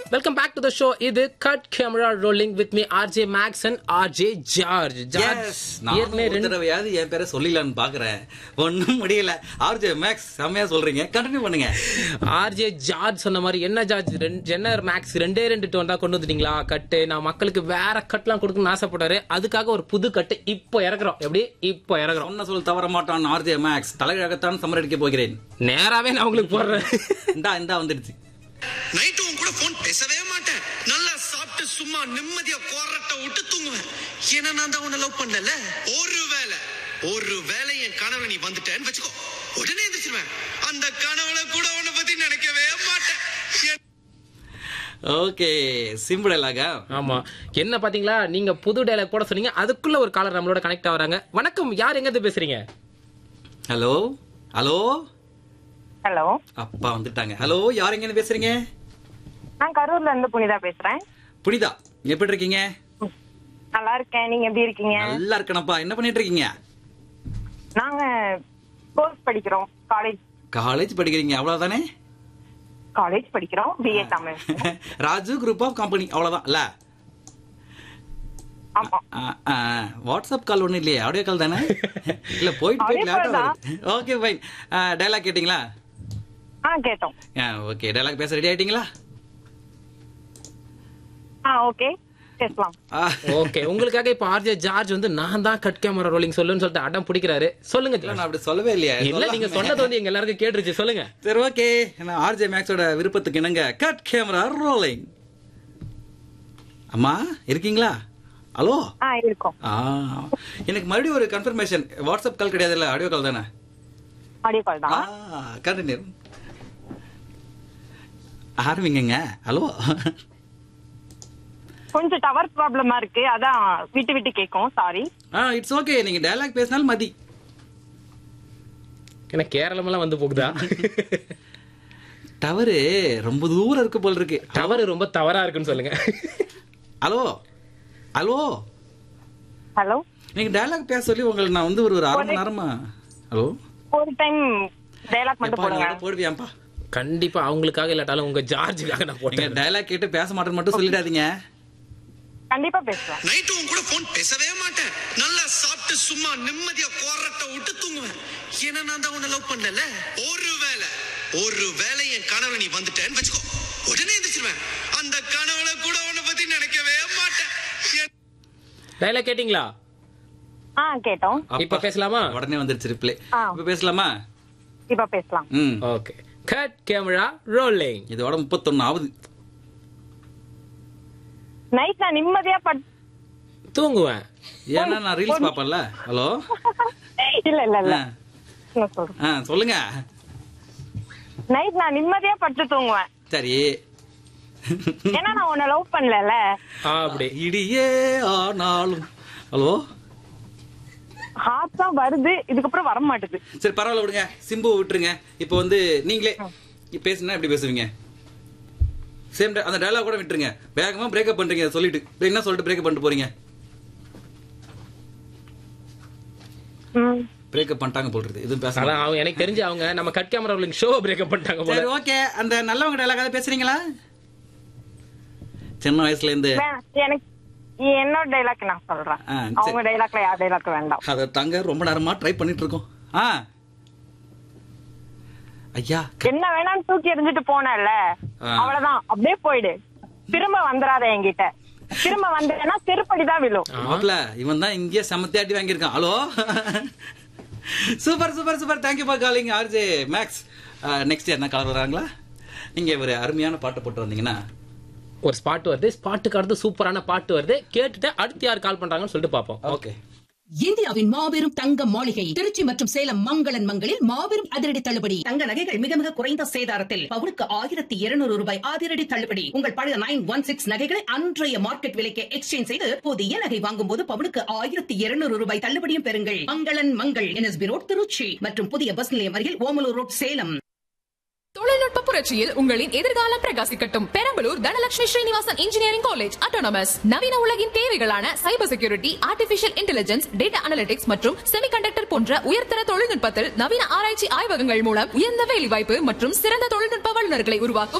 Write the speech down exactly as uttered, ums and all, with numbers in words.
Welcome back to the show. இது Cut Camera Rolling with me R J Max and R J George. Yes, நான் ஒரு தடவையாவது என் பேரை சொல்லிடலான்னு பாக்குறேன். ஒன்னும் முடியல. R J Max செமையா சொல்றீங்க. கண்டினியூ பண்ணுங்க. R J George சொன்ன மாதிரி என்ன ஜார்ஜ் என்ன மேக்ஸ் ரெண்டே ரெண்டு டோன் தான் கொண்டு வந்துட்டீங்களா கட்டு. நான் மக்களுக்கு வேற கட்லாம் கொடுக்கணும்னு ஆசைப்பட்டாரு. அதுக்காக ஒரு புது கட்டு இப்போ இறக்குறோம். எப்படி இப்போ இறக்குறோம். சொன்ன சொல் தவற மாட்டான் R J Max. தலையகத்தான் சமரடிக்க போகிறேன். நேராவே நான் உங்களுக்கு போடுறேன். இந்தா இந்தா வந்துடுச்சு. நைட்டு உன் கூட போன் பேசவே மாட்டேன். நல்லா சாப்பிட்டு சும்மா நிம்மதியா கோரட்ட விட்டு தூங்குவேன். ஏன்னா நான் தான் உன்னை லவ் பண்ணல. ஒரு வேளை ஒரு வேளை என் கனவுல நீ வந்துட்டேன்னு வச்சுக்கோ, உடனே எந்திரிச்சிருவேன். அந்த கனவுல கூட உன்னை பத்தி நினைக்கவே மாட்டேன். Okay, simple டயலாகா? ஆமா. என்ன பாத்தீங்களா, நீங்க புது டயலாக் போட சொன்னீங்க, அதுக்குள்ள ஒரு காலர் நம்மளோட கனெக்ட் ஆகுறாங்க. வணக்கம், யார் எங்க இருந்து பேசுறீங்க? ஹலோ ஹலோ ஹலோ, அப்பா வந்துட்டாங்க. ஹலோ, யார் எங்க இருந்து பேசுறீங்க? நான் கரூர்ல இருந்து புனிதா பேசுறேன். புனிதா, எப்படி இருக்கீங்க? நல்லா இருக்கேன், நீங்க எப்படி இருக்கீங்க? நல்லா இருக்கேனப்பா. என்ன பண்ணிட்டு இருக்கீங்க? நாங்க கோர்ஸ் படிக்கிறோம், காலேஜ் காலேஜ் படிக்கிறீங்க, அவ்வளவுதானே? காலேஜ் படிக்கிறோம், BA Tamil. Raju group of company, அவ்வளவுதான் இல்ல? ஆமா. வாட்ஸ்அப் கால் ஒண்ணு இல்லையே, ஆடியோ கால் தானே? இல்ல போயிட்டு போயிட்டு. Okay fine. டயலாக் கேட்டீங்களா? ஆ கேட்டோம். ஓகே, டயலாக் பேச ரெடி ஆயிட்டீங்களா? ஆ ஓகே, பேசலாம். ஓகே, உங்களுக்காக இப்ப ஆர்ஜே ஜார்ஜ் வந்து நான் தான் கட் கேமரா ரோலிங் சொல்லுன்னு சொல்லிட்டு அடம் பிடிக்கிறாரு. சொல்லுங்க. நான் அப்படி சொல்லவே இல்லையா? இல்ல, நீங்க சொன்னது வந்து எங்க எல்லாருக்கும் கேட்டுருச்சு. சொல்லுங்க. சரி, ஓகே. நான் ஆர்ஜே மேக்ஸோட விருப்பத்துக்கு இணங்க கட் கேமரா ரோலிங். அம்மா இருக்கீங்களா? ஹலோ. ஆ இருக்கோம். ஆ, எனக்கு மறுபடியும் ஒரு கன்ஃபர்மேஷன். வாட்ஸ்அப் கால் கிடையாது இல்ல, ஆடியோ கால் தானே? ஆடியோ கால் தான். ஆ, கண்டினியூ. ஆரம்பிங்க. ஹலோ. கொஞ்சம் டவர் ப்ராப்ளமா இருக்கு, அதான் விட்டு விட்டு கேக்கும். சாரி. Ah, it's okay. நீங்க டயலாக் பேசினாலும் மதி. என்ன கேரளம் எல்லாம் வந்து போகுதா? டவரு ரொம்ப தூரம் இருக்கு போல இருக்கு. டவர் ரொம்ப தவறா இருக்குன்னு சொல்லுங்க. Hello hello hello. நீங்க டயலாக் பேச சொல்லி உங்களுக்கு நான் வந்து ஒரு ஒரு அரை மணி நேரமா. ஹலோ, ஒரு டைம் டயலாக் மட்டும் போடுங்க. போடுவியாப்பா? கண்டிப்பா, அவங்களுக்காக இல்லாட்டாலும் உங்க ஜார்ஜுக்காக நான் போட்டேன். டயலாக் கேட்டு பேச மாட்டேன்னு மட்டும் சொல்லிடாதீங்க. கண்டிப்பா பேசுவேன். நைட்டு உன் கூட போன் பேசவே மாட்டேன். நல்லா சாப்பிட்டு சும்மா நிம்மதியா கோரட்ட விட்டு தூங்குவேன். ஏன்னா நான் தான் உன்னை லவ் பண்ணல. ஒரு வேளை ஒரு வேளை என் கனவுல நீ வந்துட்டேன்னு வச்சுக்கோ, உடனே எந்திரிச்சிருவேன். அந்த கனவுல கூட உன்னை பத்தி நினைக்கவே மாட்டேன். டயலாக் கேட்டீங்களா? ஆ கேட்டோம். இப்ப பேசலாமா? உடனே வந்துருச்சு ரிப்ளை. ஆ. இப்ப பேசலாமா? இப்ப பேசலாம். ம், ஓகே. Cut camera rolling. இதோட முப்பத்தொன்னு ஆகுது. நைட் நான் நிம்மதியா பட் தூங்குவேன். ஏன்னா நான் ரீல்ஸ் பாப்பேன்ல. ஹலோ. இல்ல இல்ல இல்ல ஆ. நான் சொல்றேன். ஆ, சொல்லுங்க. நைட் நான் நிம்மதியா பட்டு தூங்குவேன். சரி. ஏன்னா நான் உன்னை லவ் பண்ணல. அப்படி இடியே ஆனாலும். ஹலோ. ஹார்ட் தான் வருது, இதுக்கப்புறம் வர மாட்டேது. சரி, பரவாயில்ல விடுங்க. சிம்பு விட்டுருங்க. இப்போ வந்து நீங்களே பேசுனா எப்படி பேசுவீங்க? சேம் அந்த டயலாக் கூட விட்டுருங்க. வேகமா பிரேக்கப் பண்றீங்க சொல்லிட்டு. என்ன சொல்லிட்டு பிரேக்கப் பண்ணிட்டு போறீங்க? ம். பிரேக்கப் பண்ணிட்டாங்க போடுறது. இதுவும் பேசலாம். அதான் அவங்க எனக்கு தெரிஞ்சு அவங்க நம்ம cut camera rolling show breakup பண்ணிட்டாங்க போல. சரி, ஓகே. அந்த நல்லவங்க டயலாக் பேசுறீங்களா? சின்ன வயசுல இருந்து. வே- எனக்கு என்னோட டைலாக் நான் சொல்றேன். ஆ, சரி. அவங்க டைலாக்ல யார் டைலாக் வேண்டாம். அத தாங்க ரொம்ப நேரமா ட்ரை பண்ணிட்டு இருக்கோம். ஆ, ஐயா. என்ன வேணாலும் தூக்கி எறிஞ்சிட்டு போனல, ஆ. அவ்வளவுதான். அப்படியே போயிடு, திரும்ப வந்துடாத என்கிட்ட. திரும்ப வந்தேன்னா செருப்படிதான் விழும். மாப்ள, இவன் தான் இங்கே செமத்தியாட்டி வாங்கியிருக்கான். Hello. Super super super. Thank you for calling RJ maths. Next என்ன கலர் வராங்களா? நீங்க ஒரு அருமையான பாட்டு போட்டு வந்தீங்கன்னா ஒரு ஸ்பாட் வருது, ஸ்பாட்டுக்கு அடுத்து சூப்பரான பாட்டு வருது. கேட்டுட்டு அடுத்து யார் கால் பண்றாங்கன்னு சொல்லிட்டு பாப்போம். ஓகே. இந்தியாவின் மாபெரும் தங்க மாளிகை திருச்சி மற்றும் சேலம் மங்களன் மங்களில் மாபெரும் அதிரடி தள்ளுபடி. தங்க நகைகள் மிக மிக குறைந்த சேதாரத்தில் பவுனுக்கு ஆயிரத்தி இருநூறு ரூபாய் அதிரடி தள்ளுபடி. உங்கள் பழைய நைன் ஒன் சிக்ஸ் நகைகளை அன்றைய மார்க்கெட் விலைக்கு எக்ஸ்சேஞ்ச் செய்து புதிய நகை வாங்கும் போது பவுனுக்கு ஆயிரத்தி இருநூறு ரூபாய் தள்ளுபடியும் பெறுங்கள். மங்களன் மங்கள் என்எஸ்பி ரோட் திருச்சி மற்றும் புதிய பஸ் நிலையம் அருகில் ஓமலூர் ரோட் சேலம். தொழில்நுட்ப புரட்சியில் உங்களின் எதிர்காலம் பிரகாசிக்கட்டும். Perambalur Dhanalakshmi Srinivasan engineering college autonomous நவீன உலகின் தேவைகளான cyber security, artificial intelligence, data analytics மற்றும் செமிகண்டக்டர் போன்ற உயர்தர தொழில்நுட்பத்தில் நவீன ஆராய்ச்சி ஆய்வகங்கள் மூலம் உயர்ந்த வேலைவாய்ப்பு மற்றும் சிறந்த தொழில்நுட்ப வல்லுநர்களை உருவாக்கும்